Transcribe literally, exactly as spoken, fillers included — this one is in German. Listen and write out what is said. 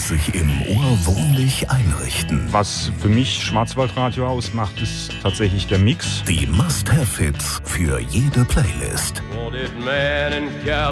es sich im Ohr wohnlich einrichten. Was für mich Schwarzwaldradio ausmacht, ist tatsächlich der Mix. Die Must-Have-Hits für jede Playlist.